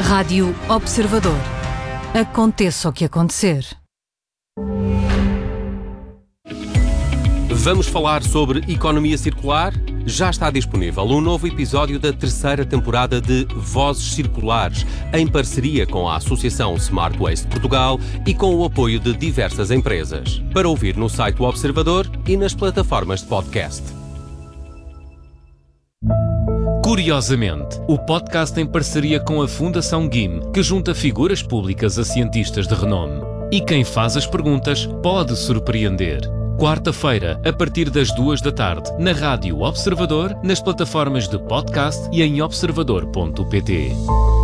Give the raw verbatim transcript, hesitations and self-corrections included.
Rádio Observador. Aconteça o que acontecer. Vamos falar sobre economia circular? Já está disponível um novo episódio da terceira temporada de Vozes Circulares, em parceria com a Associação Smart Waste Portugal e com o apoio de diversas empresas. Para ouvir no site do Observador e nas plataformas de podcast. Curiosamente, o podcast em parceria com a Fundação G I M, que junta figuras públicas a cientistas de renome. E quem faz as perguntas pode surpreender. Quarta-feira, a partir das duas da tarde, na Rádio Observador, nas plataformas de podcast e em observador ponto pt.